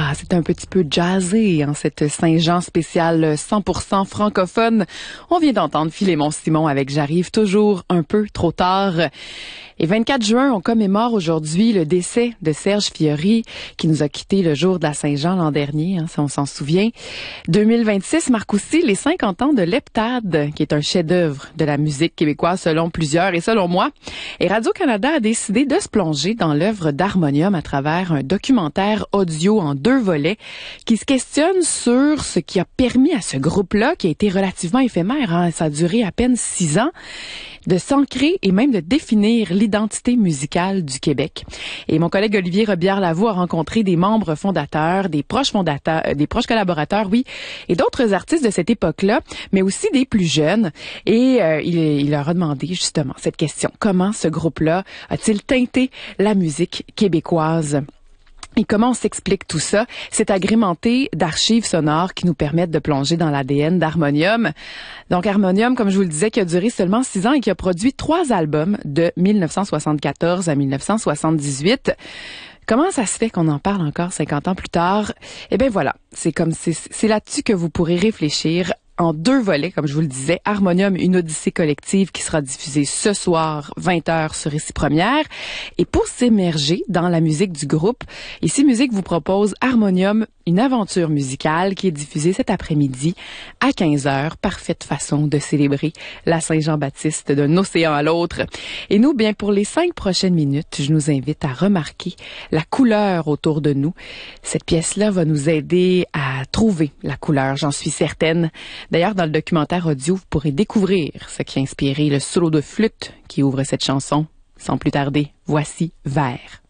Ah, c'est un petit peu jazzé, hein, cette Saint-Jean spéciale 100% francophone. On vient d'entendre Philémon Simon avec J'arrive toujours un peu trop tard. Et 24 juin, on commémore aujourd'hui le décès de Serge Fiori, qui nous a quittés le jour de la Saint-Jean l'an dernier, hein, si on s'en souvient. 2026 marque aussi les 50 ans de l'Heptade, qui est un chef-d'œuvre de la musique québécoise selon plusieurs et selon moi. Et Radio-Canada a décidé de se plonger dans l'œuvre d'Harmonium à travers un documentaire audio en 2 volets qui se questionne sur ce qui a permis à ce groupe-là, qui a été relativement éphémère, hein, ça a duré à peine 6 ans, de s'ancrer et même de définir l'identité musicale du Québec. Et mon collègue Olivier Robillard-Lavaux a rencontré des membres fondateurs, des proches collaborateurs, oui, et d'autres artistes de cette époque-là, mais aussi des plus jeunes. Et il leur a demandé justement cette question. Comment ce groupe-là a-t-il teinté la musique québécoise? Et comment on s'explique tout ça? C'est agrémenté d'archives sonores qui nous permettent de plonger dans l'ADN d'Harmonium. Donc Harmonium, comme je vous le disais, qui a duré seulement 6 ans et qui a produit 3 albums de 1974 à 1978. Comment ça se fait qu'on en parle encore 50 ans plus tard? Eh bien voilà, c'est là-dessus que vous pourrez réfléchir. En 2 volets, comme je vous le disais, Harmonium, une odyssée collective qui sera diffusée ce soir, 20h sur Ici Première. Et pour s'immerger dans la musique du groupe, Ici Musique vous propose Harmonium, une aventure musicale qui est diffusée cet après-midi à 15h. Parfaite façon de célébrer la Saint-Jean-Baptiste d'un océan à l'autre. Et nous, bien, pour les 5 prochaines minutes, je nous invite à remarquer la couleur autour de nous. Cette pièce-là va nous aider à trouver la couleur, j'en suis certaine. D'ailleurs, dans le documentaire audio, vous pourrez découvrir ce qui a inspiré le solo de flûte qui ouvre cette chanson. Sans plus tarder, voici Vert.